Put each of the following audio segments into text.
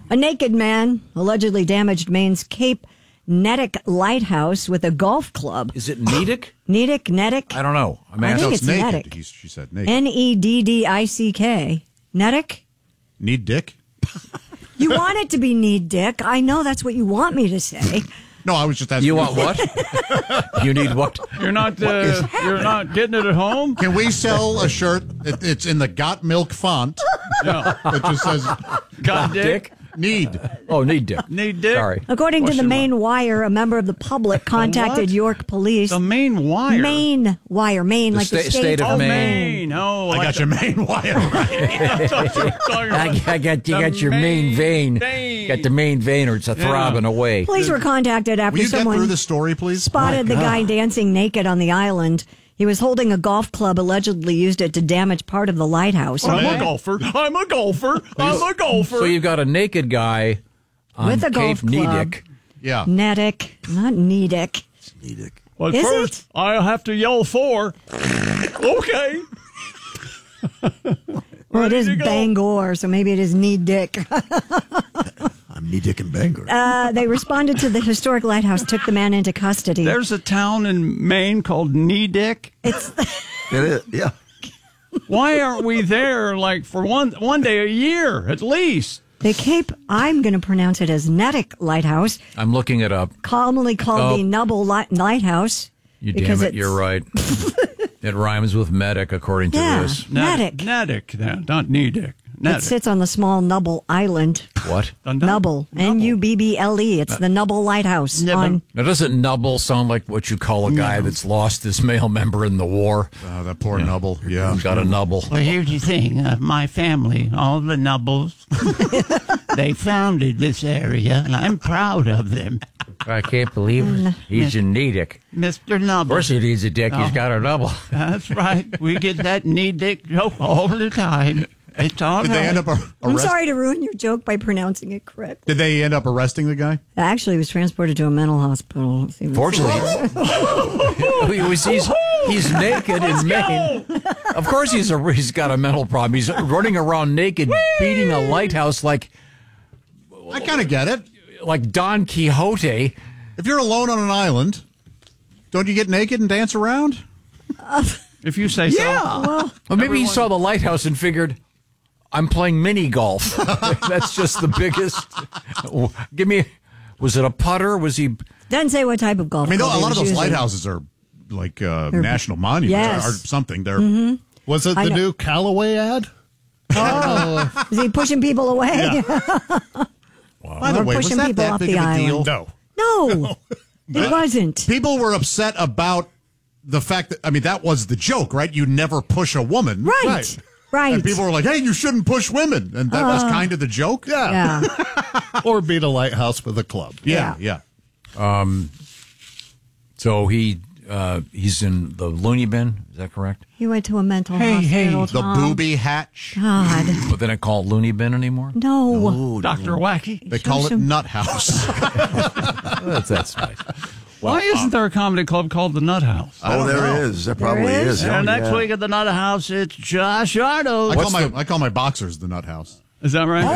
A naked man allegedly damaged Maine's Cape Nedick Lighthouse with a golf club. Is it Nedick? Nedick? I don't know. I think it's naked. Nedick. She said naked. Neddick. Nedick? Need dick? You want it to be need dick. I know that's what you want me to say. No, I was just asking. You want what? You need what? You're not getting it at home? Can we sell a shirt? It's in the Got Milk font. Yeah. It just says Got dick? need. Oh, need dick. Need dick? Sorry. According to the Question Maine Wire, a member of the public contacted what? York police. The Maine Wire? Maine Wire. Maine, The like the state of Oh, Maine. Maine. Oh, I got your main wire right. I got your main vein. Got the main vein, or it's a throbbing away. Police were contacted after Will you get someone through the story, please? spotted the guy dancing naked on the island. He was holding a golf club, allegedly used it to damage part of the lighthouse. I'm a golfer. So you've got a naked guy on With a golf Cape club. Nedick. Yeah. Nedick, not Nedick. But Is first, it? I have to yell 4. Okay. Well, it is to go. Bangor, so maybe it is Need Dick. I'm knee dick and Bangor. They responded to the historic lighthouse, took the man into custody. There's a town in Maine called Nedick. It is, yeah. Why aren't we there like for one day a year at least? The Cape, I'm going to pronounce it as Nedick Lighthouse, I'm looking it up. commonly called the Nubble Lighthouse. You because damn it, it's- you're right. It rhymes with medic, according to Yeah. this. Nedick. Nedick, not Nedick. It Nedick. sits on the small Nubble Island. What? Nubble. Nubble. It's the Nubble Lighthouse. On, Now, doesn't Nubble sound like what you call a guy that's lost his male member in the war? Oh, that poor Nubble. Yeah. He's got a Nubble. Well, here's the thing. My family, all the Nubbles, they founded this area, and I'm proud of them. I can't believe he's in Nedick. Mr. Nubble. Of course he needs a dick. He's got a Nubble. That's right. We get that knee dick joke all the time. It's all Did they end up I'm sorry to ruin your joke by pronouncing it correct. Did they end up arresting the guy? Actually, he was transported to a mental hospital. Fortunately, he's naked in Maine. Of course he's got a mental problem. He's running around naked, beating a lighthouse like I kind of get it. Don Quixote. If you're alone on an island, don't you get naked and dance around? If you say so. Well, maybe he saw the lighthouse and figured, I'm playing mini golf. That's just the biggest. Was it a putter? Was he? Doesn't say what type of golf. I mean, a club he lot of was those using. lighthouses are like national monuments Yes. or something. They're Was it I the know. new Callaway ad? Is he pushing people away? By the Or way, was pushing that people that off big the of a deal? island. No. No, it wasn't. People were upset about the fact that, I mean, that was the joke, right? You never push a woman. Right. Right. And people were like, hey, you shouldn't push women. And that was kind of the joke. Yeah. Yeah. Or beat a lighthouse with a club. Yeah. So he's in the loony bin. Is that correct? He went to a mental hospital. The Tom. booby hatch. God. But they don't call it loony bin anymore. No. Dr. Wacky. They call it Nut House. That's nice. Why isn't there a comedy club called the Nut House? Oh, there is. There probably There is. is? Oh, Next yeah. week at the Nut House, it's Josh Ardo. I call my boxers the Nut House. Is that right?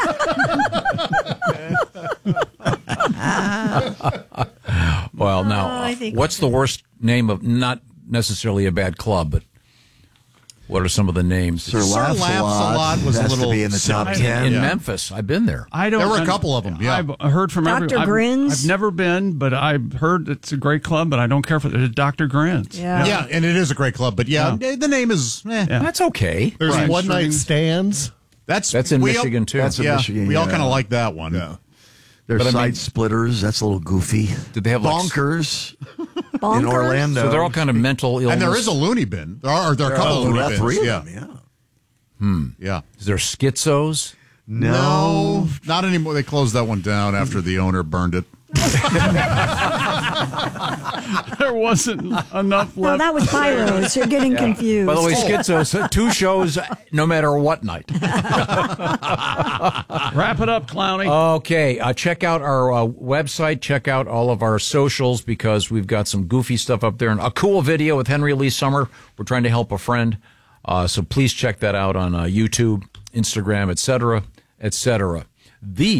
Well, now, I think- what's the worst name of, not necessarily a bad club, but what are some of the names? Sir Laughs a Lot was a has little to be in the top silly. 10. in Yeah. Memphis. I've been there. I don't. There were a couple of them, yeah. I've heard from Dr. everyone. Grins? I've never been, but I've heard it's a great club, but I don't care for it. Dr. Grins. Yeah. Yeah, and it is a great club. But the name is, Yeah. That's okay. There's Right. one night stands. That's in we all- Michigan, too. That's in Yeah, Michigan. we all yeah. kind of like that one. Yeah. There's But I Side mean- Splitters. That's a little goofy. Did they have like, Bonkers Bonkers? in Orlando. so they're all kind of mental illness. And there is a loony bin. There are a couple of there loony are bins. three of Yeah. them. Yeah. Yeah. Is there schizos? No, not anymore. They closed that one down after the owner burned it. There wasn't enough Well, left. that was Pyros. You're getting confused. By the way, schizos, 2 shows no matter what night. Wrap it up, Clowny. Okay, check out our website. Check out all of our socials because we've got some goofy stuff up there and a cool video with Henry Lee Summer. We're trying to help a friend. So please check that out on YouTube, Instagram, etc., etc.